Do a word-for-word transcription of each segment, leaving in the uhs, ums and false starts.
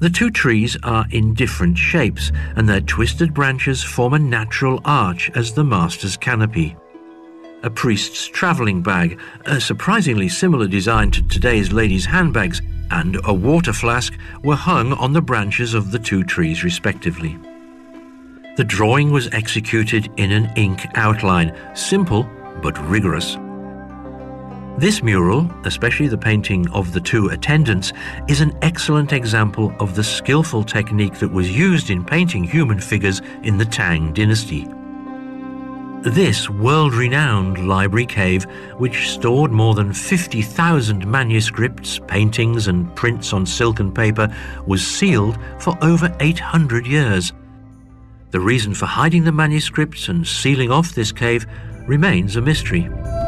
The two trees are in different shapes, and their twisted branches form a natural arch as the master's canopy. A priest's travelling bag, a surprisingly similar design to today's ladies' handbags, and a water flask were hung on the branches of the two trees respectively. The drawing was executed in an ink outline, simple but rigorous. This mural, especially the painting of the two attendants, is an excellent example of the skillful technique that was used in painting human figures in the Tang dynasty. This world-renowned library cave, which stored more than fifty thousand manuscripts, paintings and prints on silken paper, was sealed for over eight hundred years. The reason for hiding the manuscripts and sealing off this cave remains a mystery.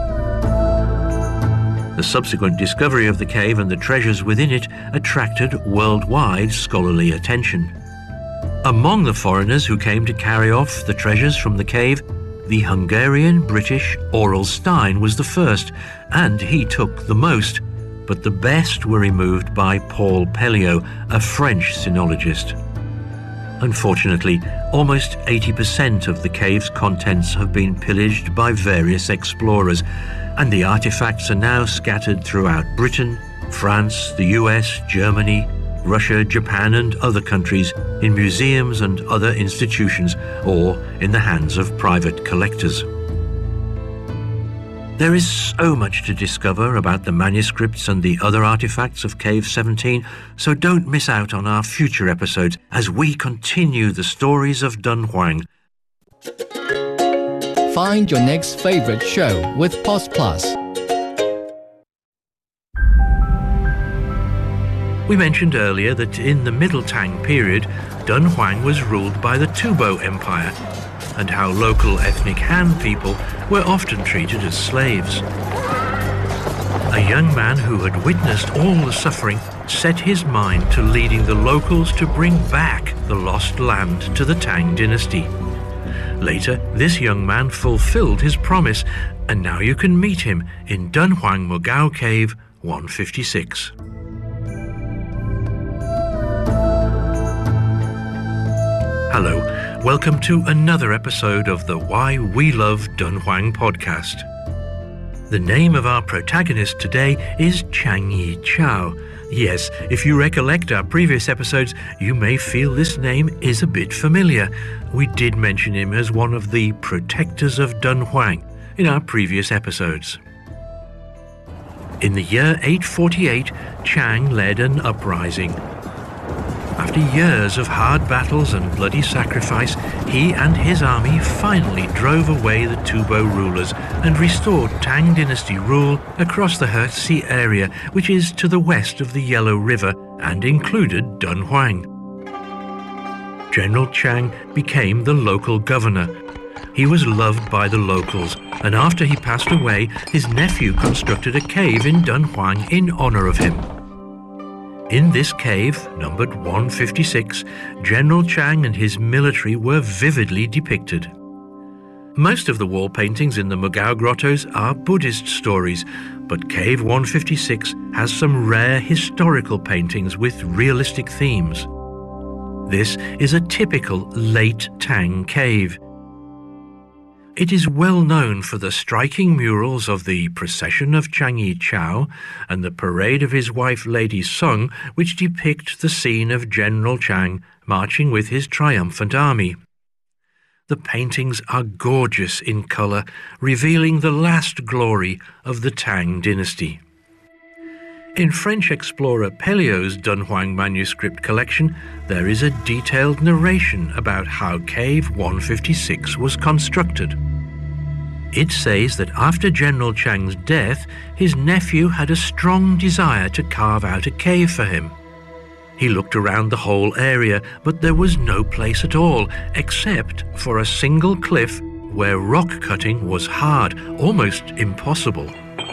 The subsequent discovery of the cave and the treasures within it attracted worldwide scholarly attention. Among the foreigners who came to carry off the treasures from the cave, the Hungarian-British Aurel Stein was the first, and he took the most, but the best were removed by Paul Pelliot, a French sinologist. Unfortunately, almost eighty percent of the cave's contents have been pillaged by various explorers, and the artifacts are now scattered throughout Britain, France, the U S, Germany, Russia, Japan and other countries in museums and other institutions, or in the hands of private collectors. There is so much to discover about the manuscripts and the other artifacts of Cave seventeen, so don't miss out on our future episodes as we continue the stories of Dunhuang. Find your next favorite show with Post Plus. We mentioned earlier that in the Middle Tang period, Dunhuang was ruled by the Tubo Empire, and how local ethnic Han people were often treated as slaves. A young man who had witnessed all the suffering set his mind to leading the locals to bring back the lost land to the Tang dynasty. Later, this young man fulfilled his promise, and now you can meet him in Dunhuang Mogao Cave one fifty-six. Hello, welcome to another episode of the Why We Love Dunhuang podcast. The name of our protagonist today is Chang Yi Chao. Yes, if you recollect our previous episodes, you may feel this name is a bit familiar. We did mention him as one of the protectors of Dunhuang in our previous episodes. In the year eight forty-eight, Chang led an uprising. After years of hard battles and bloody sacrifice, he and his army finally drove away the Tubo rulers and restored Tang dynasty rule across the Hexian area, which is to the west of the Yellow River and included Dunhuang. General Chang became the local governor. He was loved by the locals, and after he passed away, his nephew constructed a cave in Dunhuang in honor of him. In this cave, numbered one fifty-six, General Chang and his military were vividly depicted. Most of the wall paintings in the Mogao grottos are Buddhist stories, but Cave one fifty-six has some rare historical paintings with realistic themes. This is a typical late Tang cave. It is well known for the striking murals of the procession of Chang Yi Chao and the parade of his wife Lady Song, which depict the scene of General Chang marching with his triumphant army. The paintings are gorgeous in colour, revealing the last glory of the Tang dynasty. In French explorer Pelliot's Dunhuang manuscript collection, there is a detailed narration about how Cave one fifty-six was constructed. It says that after General Chang's death, his nephew had a strong desire to carve out a cave for him. He looked around the whole area, but there was no place at all, except for a single cliff where rock cutting was hard, almost impossible.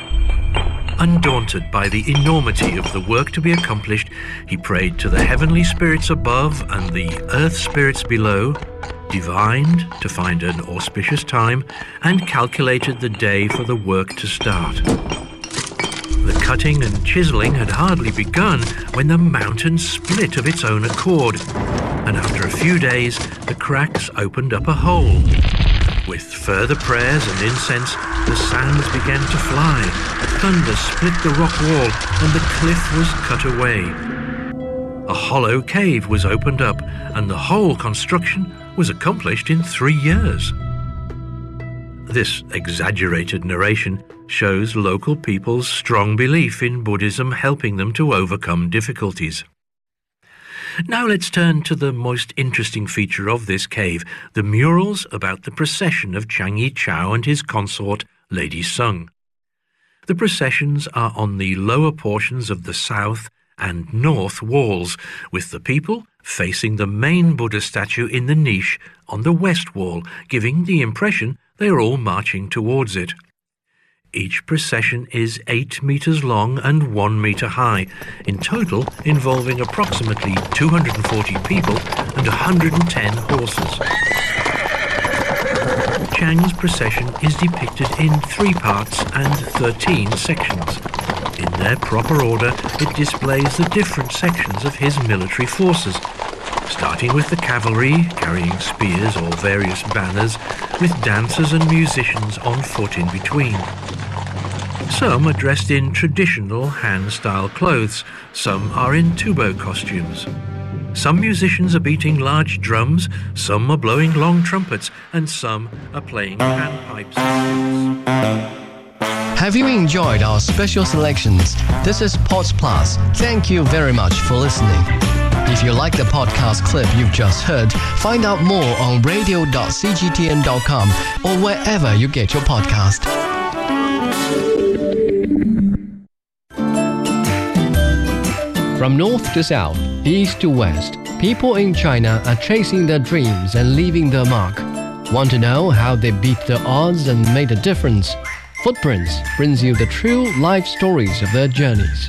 Undaunted by the enormity of the work to be accomplished, he prayed to the heavenly spirits above and the earth spirits below, divined to find an auspicious time, and calculated the day for the work to start. The cutting and chiseling had hardly begun when the mountain split of its own accord, and after a few days the cracks opened up a hole. With further prayers and incense, the sands began to fly, thunder split the rock wall, and the cliff was cut away. A hollow cave was opened up, and the whole construction was accomplished in three years. This exaggerated narration shows local people's strong belief in Buddhism helping them to overcome difficulties. Now let's turn to the most interesting feature of this cave, the murals about the procession of Chang Yi Chao and his consort, Lady Sung. The processions are on the lower portions of the south and north walls, with the people facing the main Buddha statue in the niche on the west wall, giving the impression they are all marching towards it. Each procession is eight meters long and one meter high, in total involving approximately two hundred forty people and one hundred ten horses. Chang's procession is depicted in three parts and thirteen sections. In their proper order, it displays the different sections of his military forces, starting with the cavalry carrying spears or various banners, with dancers and musicians on foot in between. Some are dressed in traditional Han-style clothes, some are in tubo costumes. Some musicians are beating large drums, some are blowing long trumpets, and some are playing panpipes. Have you enjoyed our special selections? This is Pods Plus. Thank you very much for listening. If you like the podcast clip you've just heard, find out more on radio dot c g t n dot com or wherever you get your podcast. From north to south, east to west, people in China are chasing their dreams and leaving their mark. Want to know how they beat the odds and made a difference? Footprints brings you the true life stories of their journeys.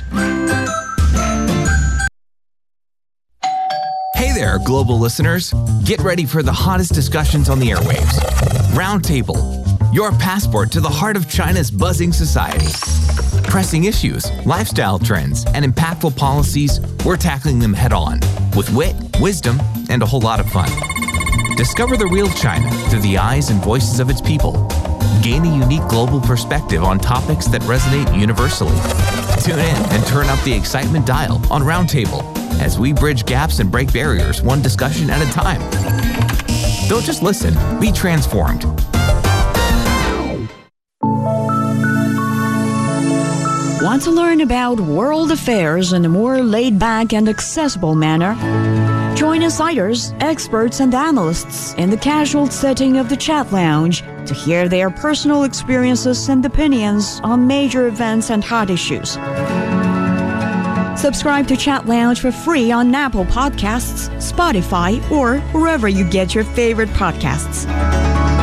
Hey there, global listeners. Get ready for the hottest discussions on the airwaves. Roundtable, your passport to the heart of China's buzzing society. Pressing issues, lifestyle trends, and impactful policies, we're tackling them head on, with wit, wisdom, and a whole lot of fun. Discover the real China through the eyes and voices of its people. Gain a unique global perspective on topics that resonate universally. Tune in and turn up the excitement dial on Roundtable as we bridge gaps and break barriers one discussion at a time. Don't just listen, be transformed. Want to learn about world affairs in a more laid-back and accessible manner? Join insiders, experts, and analysts in the casual setting of the Chat Lounge to hear their personal experiences and opinions on major events and hot issues. Subscribe to Chat Lounge for free on Apple Podcasts, Spotify, or wherever you get your favorite podcasts.